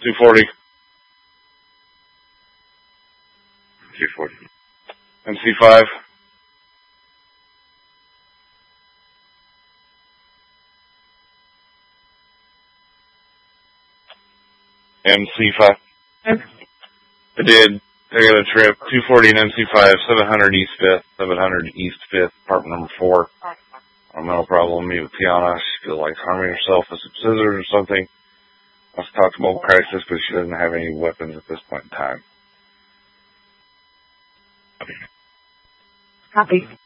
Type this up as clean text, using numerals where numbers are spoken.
240. 240. MC5. MC5. I did. I got a trip. 240 and MC5, 700 East 5th, 700 East 5th, apartment number 4. I don't know, problem with me with Tiana. She feels like harming herself with some scissors or something. Let's talk to Mobile Crisis, but she doesn't have any weapons at this point in time. Copy.